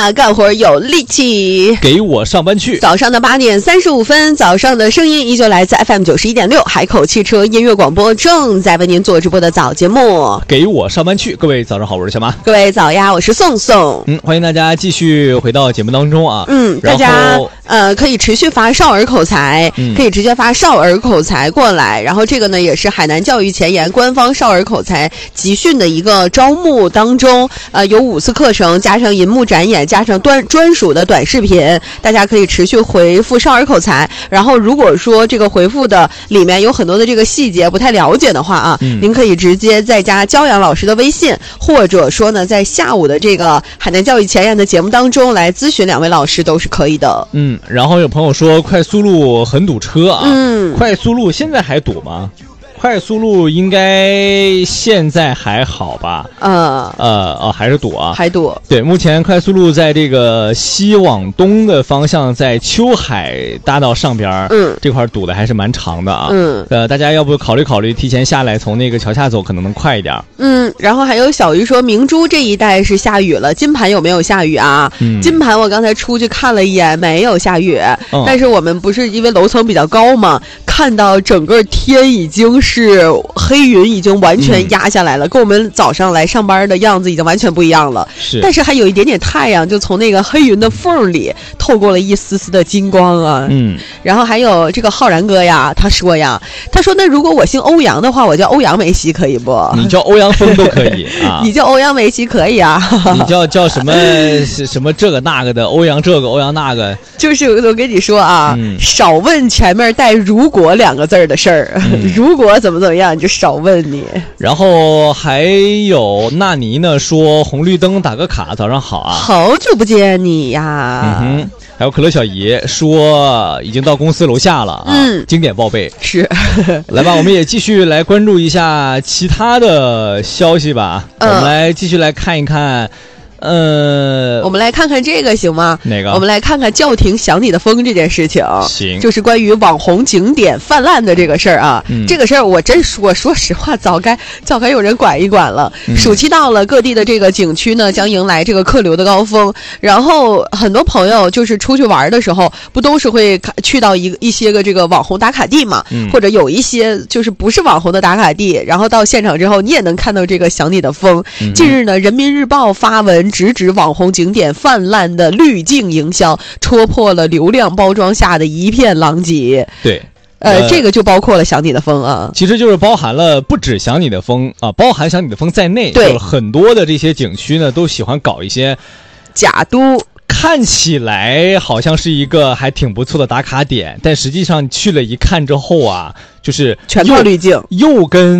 呀，干活有力气， 给我上班去。 早上的8点35分，早上的声音依旧来自 FM 91.6海口汽车音乐广播，正在为您做直播的早节目。 给我上班去，各位早上好，我是小马。 各位早呀，我是宋宋。 欢迎大家继续回到节目当中啊。 大家可以持续发少儿口才，可以直接发少儿口才过来。然后这个呢，也是海南教育前沿官方少儿口才集训的一个招募当中，有5次课程，加上银幕展演，加上专属的短视频，大家可以持续回复少儿口才。然后如果说这个回复的里面有很多的这个细节不太了解的话啊，您可以直接再加焦阳老师的微信，或者说呢，在下午的这个海南教育前沿的节目当中来咨询2位老师都是可以的。 然后有朋友说快速路很堵车啊，快速路现在还堵吗？快速路应该现在还好吧？还是堵啊？ 还堵。对， 目前快速路在这个西往东的方向，在秋海大道上边，这块堵的还是蛮长的啊。大家要不考虑提前下来，从那个桥下走，可能能快一点。 然后还有小鱼说，明珠这一带是下雨了，金盘有没有下雨啊？金盘我刚才出去看了一眼，没有下雨，但是我们不是因为楼层比较高嘛，看到整个天已经是黑云，已经完全压下来了，跟我们早上来上班的样子已经完全不一样了。但是还有一点点太阳就从那个黑云的缝里透过了一丝丝的金光啊。然后还有这个浩然哥呀，他说那如果我姓欧阳的话，我叫欧阳梅西可以不？ 你叫欧阳锋都可以啊。 你叫欧阳梅西可以啊。 你叫什么这个那个的，欧阳这个欧阳那个。 就是我跟你说啊，少问前面带如果2个字的事儿，如果怎么样你就少问你。 然后还有纳尼呢说红绿灯打个卡，早上好啊， 好久不见你呀。 还有可乐小姨说已经到公司楼下了啊，经典报备是。 来吧，我们也继续来关注一下其他的消息吧。我们来继续来看一看。 我们来看看这个行吗？ 哪个？我们来看看叫停想你的风这件事情。 行， 就是关于网红景点泛滥的这个事儿啊。这个事儿我说实话，早该有人管一管了。暑期到了，各地的这个景区呢将迎来这个客流的高峰。然后很多朋友就是出去玩的时候，不都是会去到一些个这个网红打卡地嘛？或者有一些就是不是网红的打卡地，然后到现场之后，你也能看到这个想你的风。近日呢，人民日报发文直指网红景点泛滥的滤镜营销，戳破了流量包装下的一片狼藉。 对， 这个就包括了想你的风啊， 其实就是包含了不止想你的风啊，包含想你的风在内。 对， 就是很多的这些景区呢，都喜欢搞一些假都。 看起来好像是一个还挺不错的打卡点，但实际上去了一看之后啊，就是全靠滤镜， 又跟